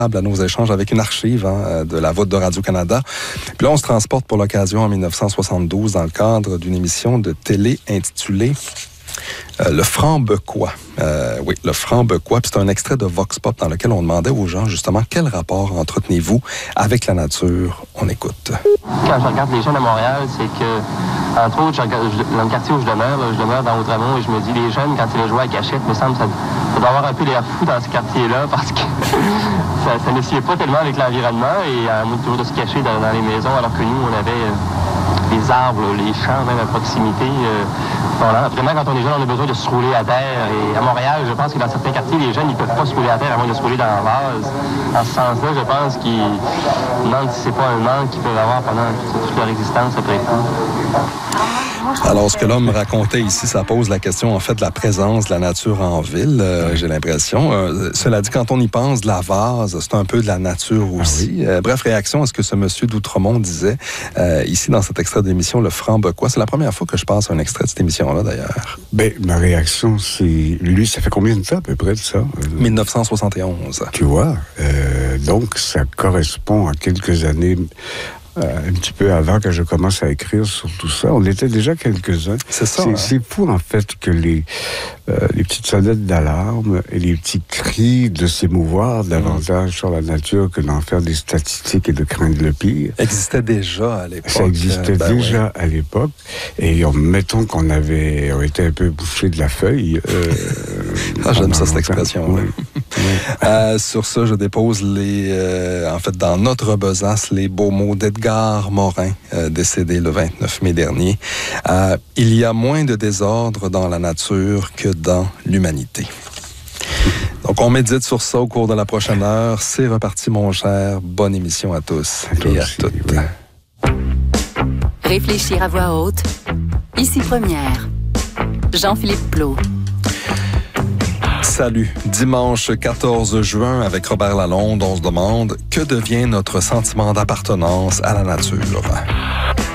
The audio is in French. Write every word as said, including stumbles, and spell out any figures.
à nos échanges avec une archive hein, de la voûte de Radio-Canada. Puis là, on se transporte pour l'occasion en dix-neuf cent soixante-douze dans le cadre d'une émission de télé intitulée euh, Le Franc-Bequois. Euh, oui, Le Franc-Bequois. Puis c'est un extrait de Vox Pop dans lequel on demandait aux gens justement quel rapport entretenez-vous avec la nature. On écoute. Quand je regarde les jeunes à Montréal, c'est que, entre autres, je regarde, je, dans le quartier où je demeure, là, je demeure dans Outremont et je me dis, les jeunes, quand ils le jouent à gâchette, me semble que ça, ça doit avoir un peu l'air fou dans ce quartier-là parce que ça, ça ne sied pas tellement avec l'environnement et à moins toujours de se cacher dans, dans les maisons alors que nous, on avait euh, les arbres, les champs même à proximité. Euh, voilà. Vraiment, quand on est jeune, on a besoin de se rouler à terre. Et à Montréal, je pense que dans certains quartiers, les jeunes, ils ne peuvent pas se rouler à terre à moins de se rouler dans la vase. En ce sens-là, je pense qu'ils demandent si c'est pas un manque qu'ils peuvent avoir pendant toute, toute leur existence après tout. Alors, ce que l'homme racontait ici, ça pose la question, en fait, de la présence de la nature en ville, euh, j'ai l'impression. Euh, cela dit, quand on y pense, de la vase, c'est un peu de la nature aussi. Ah oui. euh, bref, réaction à ce que ce monsieur d'Outremont disait euh, ici dans cet extrait d'émission, Le Franc-Bequois. C'est la première fois que je passe un extrait de cette émission-là, d'ailleurs. Ben, ma réaction, c'est... Lui, ça fait combien de temps, à peu près, de ça? dix-neuf cent soixante et onze. Tu vois? Euh, donc, ça correspond à quelques années... Euh, un petit peu avant que je commence à écrire sur tout ça. On était déjà quelques-uns. C'est ça. C'est, hein? c'est fou, en fait, que les, euh, les petites sonnettes d'alarme et les petits cris de s'émouvoir davantage mmh. sur la nature que d'en faire des statistiques et de craindre le pire. Existait déjà à l'époque. Ça existait ben déjà ouais. à l'époque. Et on, mettons qu'on avait on était un peu bouché de la feuille. Euh, ah, j'aime ça, cette expression. Oui. oui. euh, sur ça, je dépose les, euh, en fait, dans notre besace, les beaux mots d'Edgar Morin, euh, décédé le vingt-neuf mai dernier. Euh, il y a moins de désordre dans la nature que dans l'humanité. Donc, on médite sur ça au cours de la prochaine heure. C'est reparti, mon cher. Bonne émission à tous à et à aussi, toutes. Oui. Réfléchir à voix haute. Ici Première. Jean-Philippe Plot. Salut. Dimanche quatorze juin, avec Robert Lalonde, on se demande que devient notre sentiment d'appartenance à la nature.